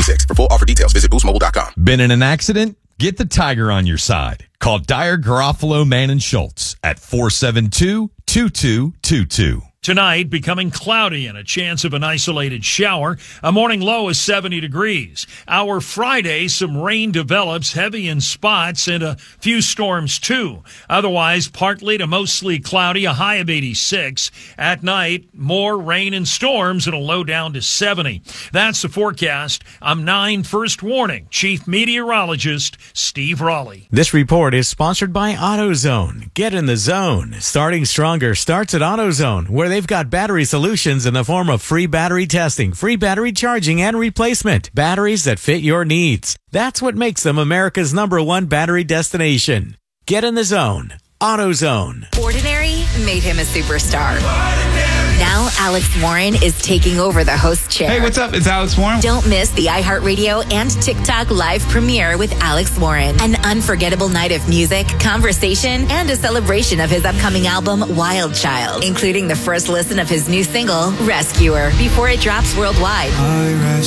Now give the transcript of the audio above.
2026. For full offer details, visit boostmobile.com. Been in an accident? Get the Tiger on your side. Call Dyer, Garofalo, Mann, and Schultz at 472-2222. Tonight, becoming cloudy and a chance of an isolated shower. A morning low is 70 degrees. Our Friday, some rain develops, heavy in spots, and a few storms too. Otherwise, partly to mostly cloudy, a high of 86. At night, more rain and storms and a low down to 70. That's the forecast. I'm 9 First Warning Chief Meteorologist Steve Raleigh. This report is sponsored by AutoZone. Get in the zone. Starting Stronger starts at AutoZone, where they've got battery solutions in the form of free battery testing, free battery charging, and replacement. Batteries that fit your needs. That's what makes them America's #1 battery destination. Get in the zone. AutoZone. Ordinary made him a superstar. Now Alex Warren is taking over the host chair. Hey, what's up? It's Alex Warren. Don't miss the iHeartRadio and TikTok live premiere with Alex Warren. An unforgettable night of music, conversation, and a celebration of his upcoming album, Wild Child, including the first listen of his new single, Rescuer, before it drops worldwide.